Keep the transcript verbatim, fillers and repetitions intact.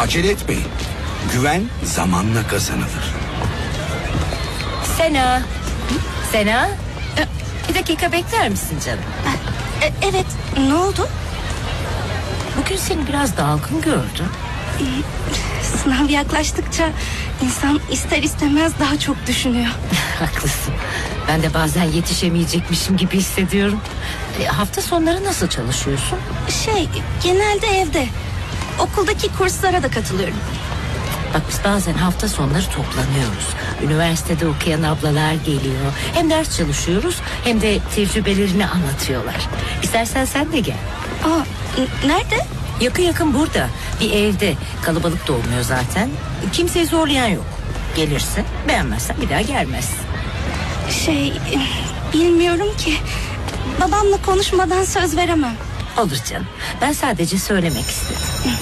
Acele etmeyin. Güven zamanla kazanılır. Sena. Sena. Bir dakika bekler misin canım? E, evet, ne oldu? Bugün seni biraz dalgın gördüm. Ee, sınav yaklaştıkça insan ister istemez daha çok düşünüyor. Haklısın. Ben de bazen yetişemeyecekmişim gibi hissediyorum. E, hafta sonları nasıl çalışıyorsun? Şey, genelde evde. Okuldaki kurslara da katılıyorum. Bak biz bazen hafta sonları toplanıyoruz. Üniversitede okuyan ablalar geliyor. Hem ders çalışıyoruz hem de tecrübelerini anlatıyorlar. İstersen sen de gel. Aa, n- nerede? Yakın yakın burada. Bir evde. Kalabalık da olmuyor zaten. Kimseyi zorlayan yok. Gelirsin, beğenmezsen bir daha gelmezsin. Şey, e, bilmiyorum ki. Babamla konuşmadan söz veremem. Olur canım. Ben sadece söylemek istedim.